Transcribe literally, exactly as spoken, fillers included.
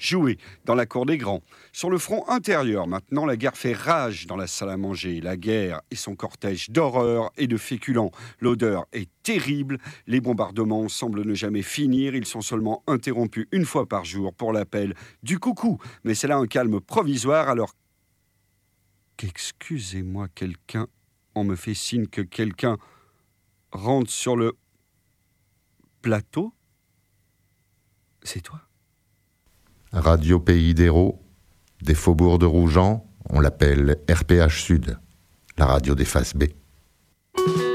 jouer dans la cour des grands. Sur le front intérieur, maintenant, la guerre fait rage dans la salle à manger. La guerre et son cortège d'horreur et de féculents. L'odeur est terrible. Les bombardements semblent ne jamais finir. Ils sont seulement interrompus une fois par jour pour l'appel du coucou. Mais c'est là un calme provisoire alors qu'excusez-moi, quelqu'un... On me fait signe que quelqu'un rentre sur le plateau. C'est toi ? Radio Pays d'Hérault, des faubourgs de Rougemont, on l'appelle R P H Sud, la radio des faces B.